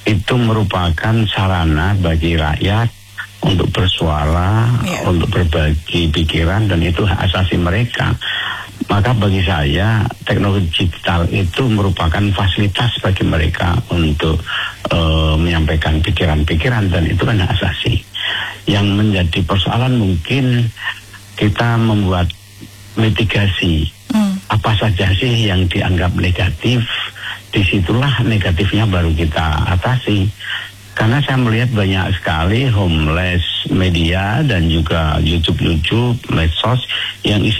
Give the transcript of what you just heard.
itu merupakan sarana bagi rakyat untuk bersuara, untuk berbagi pikiran, dan itu hak asasi mereka. Maka bagi saya teknologi digital itu merupakan fasilitas bagi mereka untuk menyampaikan pikiran-pikiran, dan itu kan hak asasi. Yang menjadi persoalan mungkin kita membuat mitigasi apa saja sih yang dianggap negatif, disitulah negatifnya baru kita atasi. Karena saya melihat banyak sekali homeless media dan juga YouTube, medsos yang